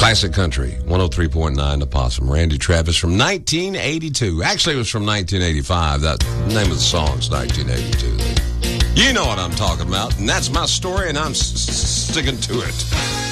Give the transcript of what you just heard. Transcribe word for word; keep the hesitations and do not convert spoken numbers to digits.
Classic Country, one oh three point nine The Possum. Randy Travis from nineteen eighty-two. Actually, it was from nineteen eighty-five. That the name of the song's nineteen eighty-two. You know what I'm talking about, and that's my story, and I'm s- s- sticking to it.